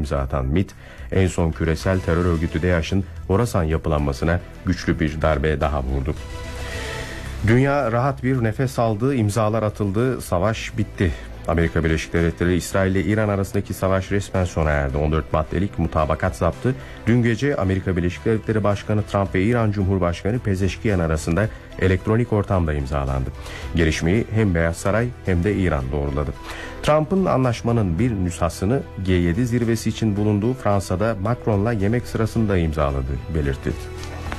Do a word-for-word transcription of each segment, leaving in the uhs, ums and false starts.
imza atan MİT, en son küresel terör örgütü DAEŞ'in Horasan yapılanmasına güçlü bir darbe daha vurdu. Dünya rahat bir nefes aldı, imzalar atıldı, savaş bitti. Amerika Birleşik Devletleri İsrail ile İran arasındaki savaş resmen sona erdi. on dört maddelik mutabakat zaptı dün gece Amerika Birleşik Devletleri Başkanı Trump ve İran Cumhurbaşkanı Pezeşkiyan arasında elektronik ortamda imzalandı. Gelişmeyi hem Beyaz Saray hem de İran doğruladı. Trump'ın anlaşmanın bir nüshasını G yedi zirvesi için bulunduğu Fransa'da Macron'la yemek sırasında imzaladığı belirtildi.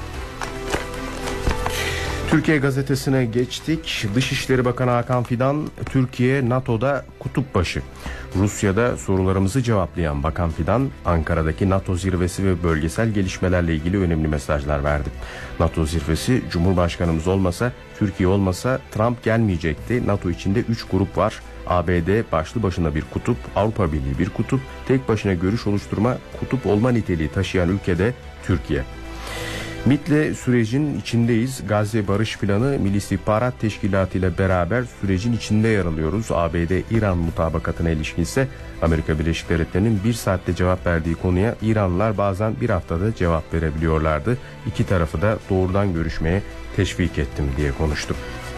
Türkiye gazetesine geçtik. Dışişleri Bakanı Hakan Fidan, Türkiye NATO'da kutup başı. Rusya'da sorularımızı cevaplayan Bakan Fidan, Ankara'daki NATO zirvesi ve bölgesel gelişmelerle ilgili önemli mesajlar verdi. NATO zirvesi, Cumhurbaşkanımız olmasa, Türkiye olmasa Trump gelmeyecekti. NATO içinde üç grup var. A B D başlı başına bir kutup, Avrupa Birliği bir kutup, tek başına görüş oluşturma, kutup olma niteliği taşıyan ülkede Türkiye. MİT'le sürecin içindeyiz. Gazze Barış Planı, Milli İstihbarat Teşkilatı ile beraber sürecin içinde yer alıyoruz. A B D-İran mutabakatına ilişkin ise Amerika Birleşik Devletleri'nin bir saatte cevap verdiği konuya İranlılar bazen bir haftada cevap verebiliyorlardı. İki tarafı da doğrudan görüşmeye teşvik ettim diye konuştu.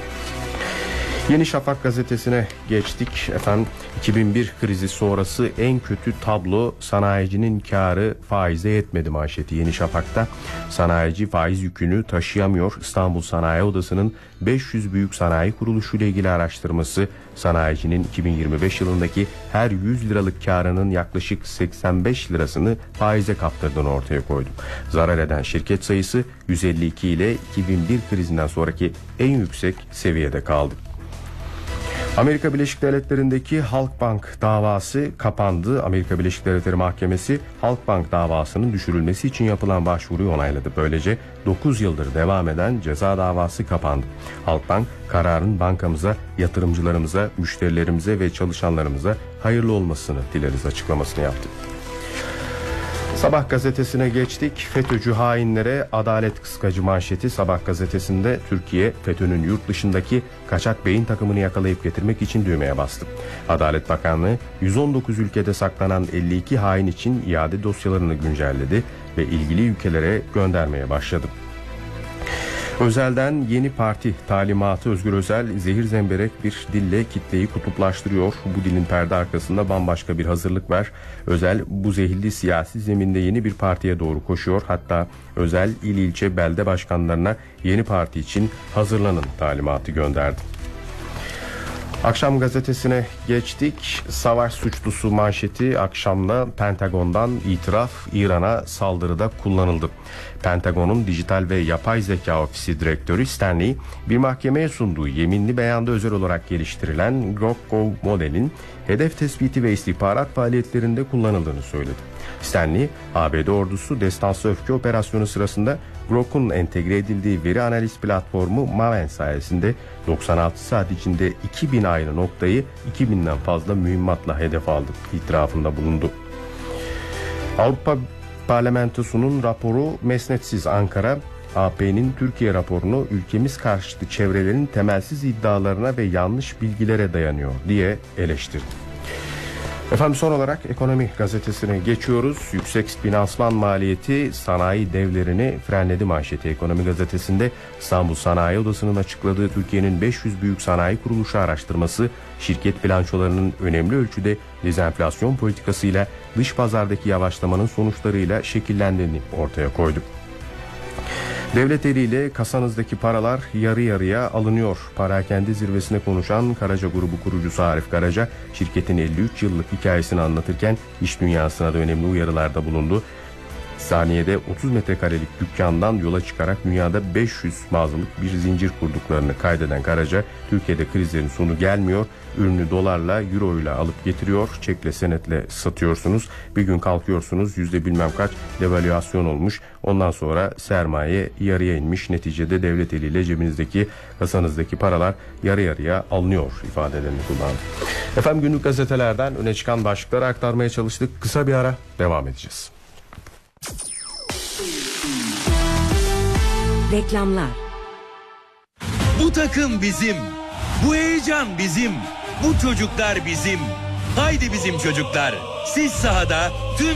Yeni Şafak gazetesine geçtik. Efendim, iki bin bir krizi sonrası en kötü tablo, sanayicinin karı faize yetmedi manşeti Yeni Şafak'ta. Sanayici faiz yükünü taşıyamıyor. İstanbul Sanayi Odası'nın beş yüz büyük sanayi kuruluşu ile ilgili araştırması, sanayicinin iki bin yirmi beş yılındaki her yüz liralık karının yaklaşık seksen beş lirasını faize kaptırdığını ortaya koydu. Zarar eden şirket sayısı yüz elli iki ile iki bin bir krizinden sonraki en yüksek seviyede kaldı. Amerika Birleşik Devletleri'ndeki Halkbank davası kapandı. Amerika Birleşik Devletleri Mahkemesi Halkbank davasının düşürülmesi için yapılan başvuruyu onayladı. Böylece dokuz yıldır devam eden ceza davası kapandı. Halkbank, kararın bankamıza, yatırımcılarımıza, müşterilerimize ve çalışanlarımıza hayırlı olmasını dileriz açıklamasını yaptı. Sabah gazetesine geçtik. FETÖ'cü hainlere adalet kıskacı manşeti Sabah gazetesinde, Türkiye FETÖ'nün yurt dışındaki kaçak beyin takımını yakalayıp getirmek için düğmeye bastı. Adalet Bakanlığı yüz on dokuz ülkede saklanan elli iki hain için iade dosyalarını güncelledi ve ilgili ülkelere göndermeye başladı. Özel'den yeni parti talimatı. Özgür Özel zehir zemberek bir dille kitleyi kutuplaştırıyor. Bu dilin perde arkasında bambaşka bir hazırlık var. Özel bu zehirli siyasi zeminde yeni bir partiye doğru koşuyor. Hatta Özel il ilçe belde başkanlarına yeni parti için hazırlanın talimatı gönderdi. Akşam gazetesine geçtik. Savaş suçlusu manşeti akşamda Pentagon'dan itiraf, İran'a saldırıda kullanıldı. Pentagon'un dijital ve yapay zeka ofisi direktörü Stanley, bir mahkemeye sunduğu yeminli beyanda özel olarak geliştirilen Grok modelin hedef tespiti ve istihbarat faaliyetlerinde kullanıldığını söyledi. Stanley, A B D ordusu destansı öfke operasyonu sırasında Grok'un entegre edildiği veri analiz platformu Maven sayesinde doksan altı saat içinde iki bin ayrı noktayı iki binden fazla mühimmatla hedef aldı itirafında bulundu. Avrupa Parlamentosu'nun raporu mesnetsiz. Ankara, A P'nin Türkiye raporunu ülkemiz karşıtı çevrelerin temelsiz iddialarına ve yanlış bilgilere dayanıyor diye eleştirdi. Efendim, son olarak Ekonomi gazetesine geçiyoruz. Yüksek finansman maliyeti sanayi devlerini frenledi manşeti Ekonomi gazetesinde. İstanbul Sanayi Odası'nın açıkladığı Türkiye'nin beş yüz büyük sanayi kuruluşu araştırması, şirket bilançolarının önemli ölçüde dezenflasyon politikasıyla dış pazardaki yavaşlamanın sonuçlarıyla şekillendiğini ortaya koydu. Devlet eliyle kasanızdaki paralar yarı yarıya alınıyor. Parakende zirvesine konuşan Karaca Grubu kurucusu Arif Karaca, şirketin elli üç yıllık hikayesini anlatırken iş dünyasına da önemli uyarılarda bulundu. Saniyede otuz metrekarelik dükkandan yola çıkarak dünyada beş yüz mağazalık bir zincir kurduklarını kaydeden Karaca, Türkiye'de krizlerin sonu gelmiyor, ürünü dolarla, euro ile alıp getiriyor, çekle senetle satıyorsunuz, bir gün kalkıyorsunuz yüzde bilmem kaç devalüasyon olmuş, ondan sonra sermaye yarıya inmiş, neticede devlet eliyle cebinizdeki, kasanızdaki paralar yarı yarıya alınıyor ifadelerini kullandı. Efendim, günlük gazetelerden öne çıkan başlıkları aktarmaya çalıştık. Kısa bir ara, devam edeceğiz. Reklamlar. Bu takım bizim. Bu heyecan bizim. Bu çocuklar bizim. Haydi bizim çocuklar. Siz sahada, tüm